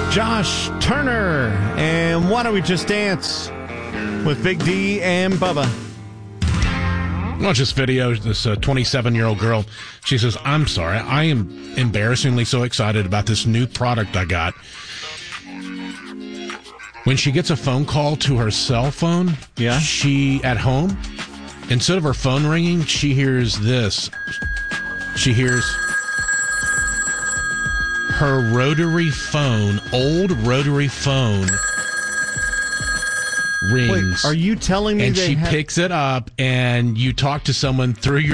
Josh Turner. And why don't we just dance with Big D and Bubba? Watch this video. This 27-year-old girl, she says, I'm sorry, I am embarrassingly so excited about this new product I got. When she gets a phone call to her cell phone, she, at home, instead of her phone ringing, she hears this. She hears her rotary phone, old rotary phone, rings. Wait, are you telling me and she picks it up, and you talk to someone through your